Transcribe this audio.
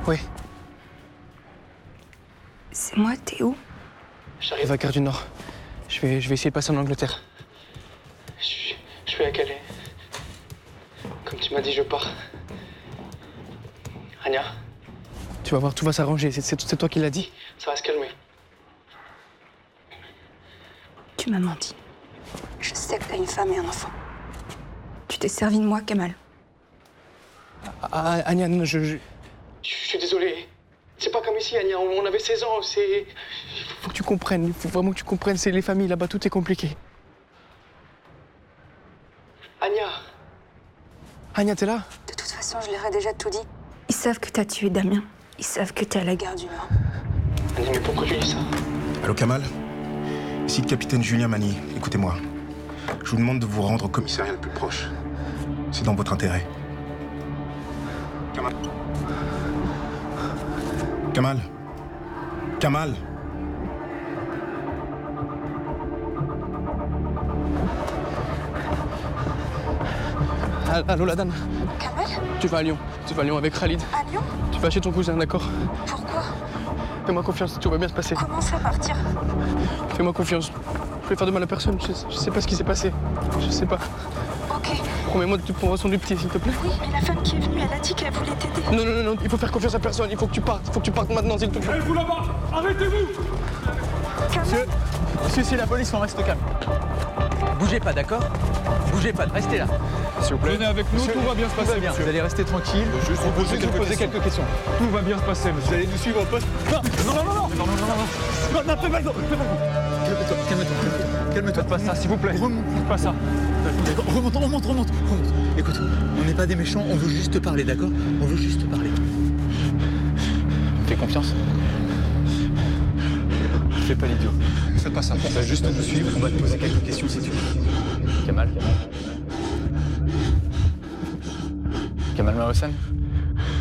Oui, C'est moi, t'es où? j'arrive à Gare du Nord. Je vais essayer de passer en Angleterre. Je suis à Calais. Comme tu m'as dit, je pars. Anya, tu vas voir, tout va s'arranger. C'est toi qui l'as dit. Ça va se calmer. Tu m'as menti. Je sais que t'as une femme et un enfant. Tu t'es servi de moi, Kamal. Anya, non, je suis désolé. C'est pas comme ici, Anya. On avait 16 ans. Il faut que tu comprennes. Il faut vraiment que tu comprennes. C'est les familles là-bas. Tout est compliqué. Anya, t'es là? De toute façon, je leur ai déjà tout dit. Ils savent que t'as tué Damien. Ils savent que t'es à la Gare du Nord. Anya, mais pourquoi tu dis ça? Allô, Kamal? Ici le capitaine Julien Mani. Écoutez-moi. Je vous demande de vous rendre au commissariat le plus proche. C'est dans votre intérêt. Kamal? Kamal? Kamal? Allô, la dame? Kamal? Tu vas à Lyon. Tu vas à Lyon avec Khalid. À Lyon? Tu vas chez ton cousin, d'accord? Pourquoi? Fais-moi confiance, tout va bien se passer. Comment ça partir? Fais-moi confiance. Je vais faire de mal à personne. Je sais pas ce qui s'est passé. Je sais pas. Ok. Promets-moi que tu prendras soin du petit, s'il te plaît. Oui, mais la femme qui est venue, elle a dit qu'elle voulait t'aider. Non, il faut faire confiance à personne. Il faut que tu partes. Il faut que tu partes maintenant, s'il te plaît. Vous là-bas, arrêtez-vous! Kamal? Monsieur, c'est la police, on reste calme. Bougez pas, d'accord? Bougez pas, restez là. S'il vous plaît. Venez avec nous, Monsieur, tout va bien se passer, bien. monsieur. Vous allez rester tranquille. Juste vous poser quelques questions. Tout va bien se passer, monsieur. Vous allez nous suivre au poste. Non. Calme-toi. Faites pas ça, s'il vous plaît. Faites pas ça. Remonte. Écoute, on n'est pas des méchants, on veut juste te parler, d'accord? On veut juste te parler. Fais confiance. Fais pas l'idiot. Faites pas ça. On va juste nous suivre. On va te poser quelques questions si tu veux. Kamal Mahossan?